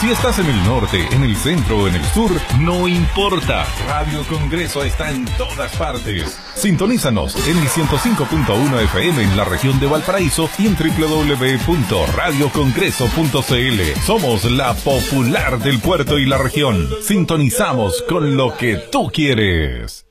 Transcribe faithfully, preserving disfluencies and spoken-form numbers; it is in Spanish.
Si estás en el norte, en el centro o en el sur, no importa. Radio Congreso está en todas partes. Sintonízanos en el ciento cinco punto uno F M en la región de Valparaíso y en doble u doble u doble u punto radio congreso punto c l. Somos la popular del puerto y la región. Sintonizamos con lo que tú quieres.